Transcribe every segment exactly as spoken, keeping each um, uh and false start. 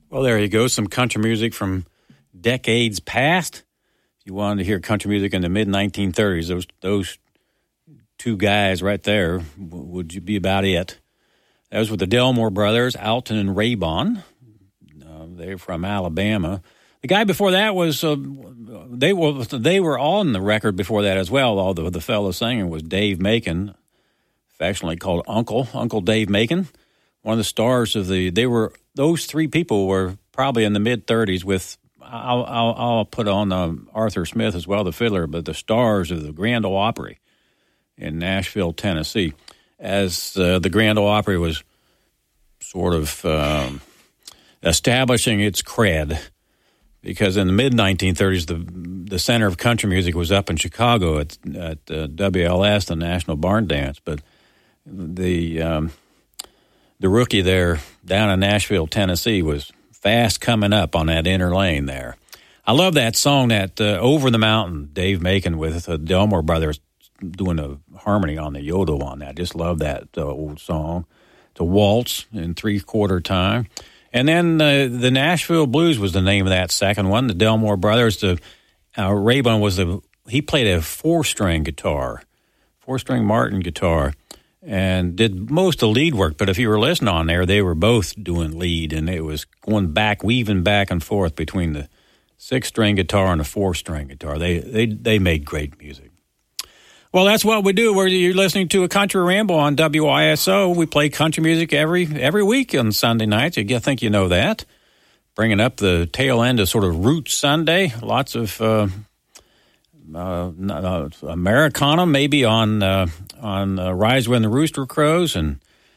Well, there you go. Some country music from decades past. If you wanted to hear country music in the mid nineteen thirties, those those two guys right there would be about it. That was with the Delmore Brothers, Alton and Raybon. Uh, they're from Alabama. The guy before that was uh, they were they were on the record before that as well. Although the fellow singing was Dave Macon, affectionately called Uncle Uncle Dave Macon, one of the stars of the. They were those three people were probably in the mid thirties with. I'll I'll, I'll put on um, Arthur Smith as well, the fiddler, but the stars of the Grand Ole Opry in Nashville, Tennessee, as uh, the Grand Ole Opry was sort of um, establishing its cred. Because in the mid nineteen thirties, the the center of country music was up in Chicago at at uh, W L S, the National Barn Dance. But the um, the rookie there down in Nashville, Tennessee, was fast coming up on that inner lane there. I love that song, that uh, Over the Mountain, Dave Macon with the Delmore Brothers doing a harmony on the yodel on that. I just love that uh, old song. It's a waltz in three-quarter time. And then uh, the Nashville Blues was the name of that second one. The Delmore Brothers, the uh, Raybon was the he played a four-string guitar, four-string Martin guitar, and did most of the lead work. But if you were listening on there, they were both doing lead, and it was going back, weaving back and forth between the six-string guitar and the four-string guitar. They they they made great music. Well, that's what we do. We're, you're listening to a Country Ramble on W I S O. We play country music every every week on Sunday nights. I think you know that. Bringing up the tail end of sort of Roots Sunday. Lots of uh, uh, uh, Americana, maybe on uh, on uh, Rise When the Rooster Crows, and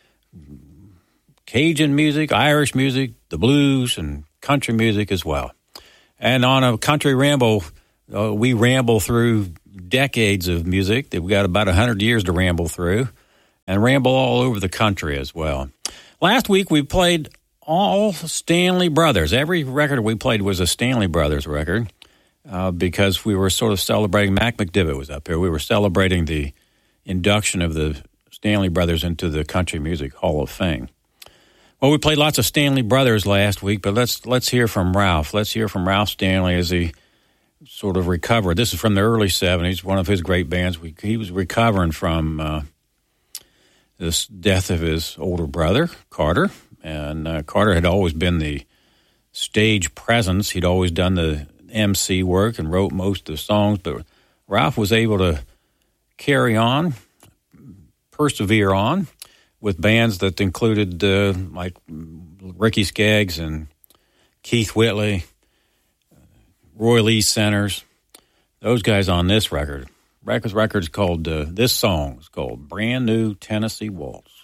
Cajun music, Irish music, the blues, and country music as well. And on a Country Ramble, uh, we ramble through decades of music that we got about one hundred years to ramble through, and ramble all over the country as well. Last week we played all Stanley Brothers. Every record we played was a Stanley Brothers record uh, because we were sort of celebrating, Mac McDivitt was up here, we were celebrating the induction of the Stanley Brothers into the Country Music Hall of Fame. Well, we played lots of Stanley Brothers last week, but let's let's hear from Ralph. Let's hear from Ralph Stanley as he sort of recovered. This is from the early seventies, one of his great bands. We, he was recovering from uh, this death of his older brother, Carter. And uh, Carter had always been the stage presence. He'd always done the M C work and wrote most of the songs. But Ralph was able to carry on, persevere on, with bands that included uh, like Ricky Skaggs and Keith Whitley, Roy Lee Centers, those guys on this record. Records record's called, uh, this song is called Brand New Tennessee Waltz.